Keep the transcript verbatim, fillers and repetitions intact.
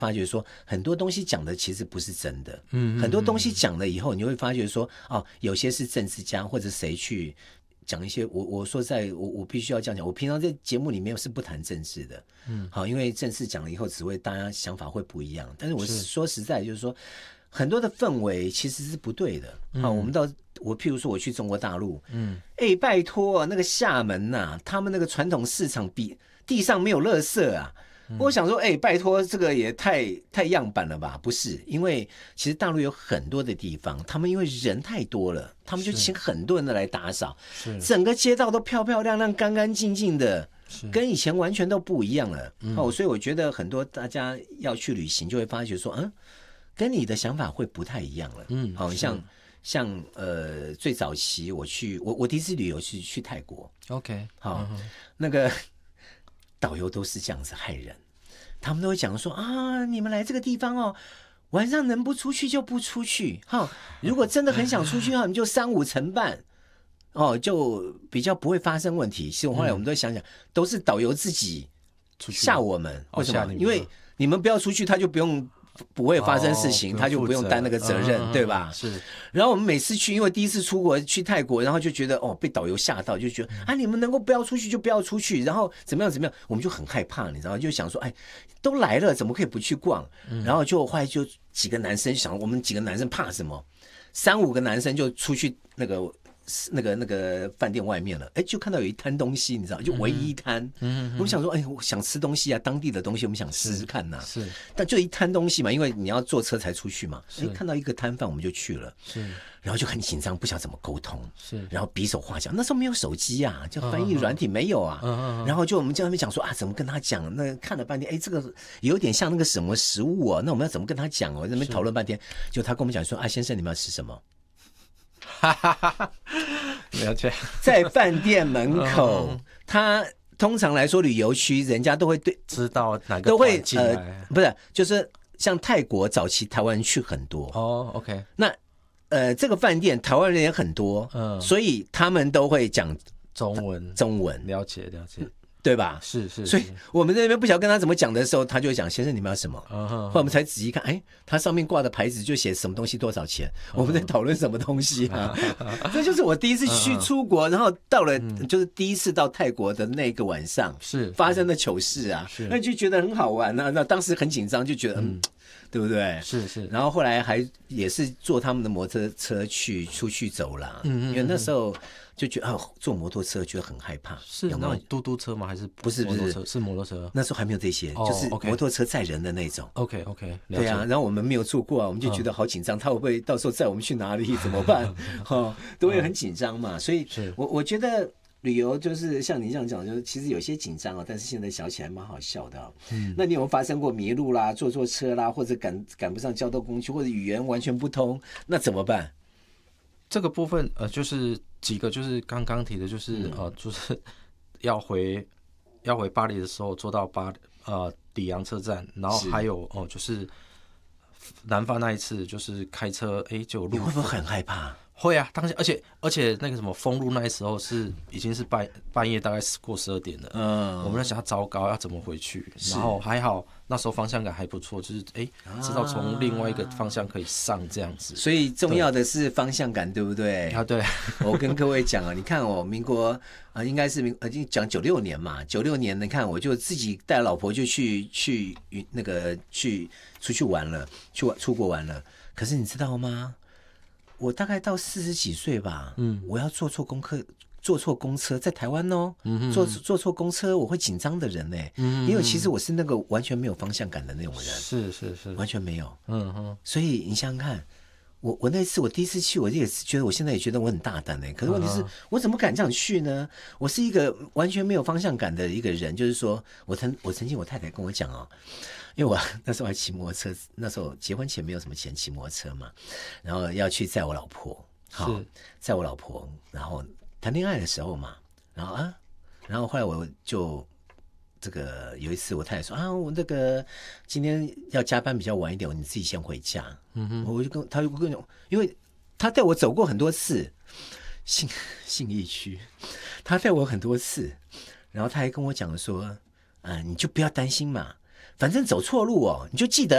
发觉说很多东西讲的其实不是真的， 嗯， 很多东西讲了以后，你会发觉说，哦，有些是政治家或者谁去讲一些，我我说在我我必须要这样讲，我平常在节目里面是不谈政治的，嗯，好，因为政治讲了以后，只会大家想法会不一样。但是我说实在就是说，很多的氛围其实是不对的。好、嗯，我们到我譬如说我去中国大陆，嗯，哎、欸，拜托、啊、那个厦门呐、啊，他们那个传统市场比地上没有垃圾啊。我想说，哎、欸，拜托，这个也太太样板了吧？不是，因为其实大陆有很多的地方，他们因为人太多了，他们就请很多人的来打扫，整个街道都漂漂亮亮、干干净净的，跟以前完全都不一样了。嗯、哦，所以我觉得很多大家要去旅行，就会发觉说，嗯，跟你的想法会不太一样了。嗯，好、哦，像像呃，最早期我去，我我第一次旅游是去泰国。 OK， 好、哦，嗯、那个。导游都是这样子害人，他们都会讲说啊，你们来这个地方哦，晚上能不出去就不出去哈。如果真的很想出去的话，你就三五成半哦，就比较不会发生问题。其实后来我们都想想，嗯、都是导游自己吓我们，为什么？哦、因为你们不要出去，他就不用。不会发生事情、哦、他就不用担那个责任、嗯、对吧？ 是。 然后我们每次去，因为第一次出国去泰国，然后就觉得哦被导游吓到，就觉得、嗯、啊你们能够不要出去就不要出去，然后怎么样怎么样，我们就很害怕，你知道吗？就想说哎都来了怎么可以不去逛、嗯、然后就后来就几个男生想我们几个男生怕什么，三五个男生就出去那个那个那个饭店外面了，哎，就看到有一摊东西，你知道，就唯一一摊。嗯，我们想说，哎，我想吃东西啊，当地的东西，我们想试试看呐、啊。是，但就一摊东西嘛，因为你要坐车才出去嘛。哎，看到一个摊贩，我们就去了。是，然后就很紧张，不晓得怎么沟通。是，然后比手画脚，那时候没有手机啊，就翻译软体没有啊。嗯嗯。然后就我们在那边讲说啊，怎么跟他讲？那看了半天，哎，这个有点像那个什么食物哦，那我们要怎么跟他讲哦？在那边讨论半天，就他跟我们讲说啊，先生，你们要吃什么？ 哈哈哈，了解。 在饭店门口，嗯、他通常来说旅游区，人家都会对知道哪个都会呃，不是，就是像泰国早期台湾人去很多哦 ，OK， 那呃这个饭店台湾人也很多，嗯，所以他们都会讲中文， 中文， 了解了解。 对吧？ 是 是, 是， 所以我们在那边不晓得跟他怎么讲的时候，他就会讲：“先生，你们要什么？” uh-huh. 后来我们才仔细看，哎，他上面挂的牌子就写什么东西多少钱， uh-huh. 我们在讨论什么东西啊？ Uh-huh. 这就是我第一次去出国，然后到了就是第一次到泰国的那个晚上，是发生的糗事啊，那就觉得很好玩啊。那当时很紧张，就觉得嗯。嗯对不对？ 是是， 然后后来还也是坐他们的摩托车去出去走啦，嗯嗯嗯，因为那时候就觉得啊，坐摩托车觉得很害怕。 是有那种嘟嘟车吗？还是不是不是是摩托车？ 那时候还没有这些，哦、就是摩托车载人的那种。 OK OK， 对啊，然后我们没有坐过啊，我们就觉得好紧张，嗯、他会不会到时候载我们去哪里？怎么办？哦，都会很紧张嘛。所以我我觉得。旅游就是像你这样讲，就是其实有些紧张啊，但是现在想起来蛮好笑的、啊。嗯，那你有没有发生过迷路啦、坐错车啦，或者赶赶不上交通工具，或者语言完全不通，那怎么办？ 这个部分呃，就是几个就是刚刚提的，就是、嗯、呃，就是要回要回巴黎的时候，坐到巴呃里昂车站，然后还有哦、呃，就是南法那一次，就是开车哎就有路， 你会不会很害怕？ 会啊，当时而且而且那个什么封路那时候是已经是半半夜大概过十二点了，嗯，我们在想糟糕要怎么回去，然后还好那时候方向感还不错，就是哎知道从另外一个方向可以上这样子， 所以重要的是方向感，对不对？ 啊，对， 我跟各位讲啊，你看哦，民国啊应该是民，已经讲九六年嘛，九六年你看我就自己带老婆就去去那个去出去玩了，去出国玩了，可是你知道吗？我大概到四十几岁吧，嗯，我要做错功课，坐错公车，在台湾哦，嗯、坐坐错公车，我会紧张的人呢，嗯，因为其实我是那个完全没有方向感的那种人， 是是是， 完全没有，嗯哼，所以你想想看，我我那次我第一次去，我也是觉得我现在也觉得我很大胆呢，可是问题是、uh-huh. 我怎么敢这样去呢？我是一个完全没有方向感的一个人，就是说我曾我曾经我太太跟我讲哦。因为我那时候还骑摩托车，那时候结婚前没有什么钱骑摩托车嘛，然后要去载我老婆，好载我老婆，然后谈恋爱的时候嘛，然后啊，然后后来我就这个有一次我太太说啊，我那个今天要加班比较晚一点，你自己先回家。嗯哼，我就跟他就跟我，因为他带我走过很多次信信义区，他带我很多次，然后他还跟我讲说，啊，你就不要担心嘛。反正走错路哦，你就记得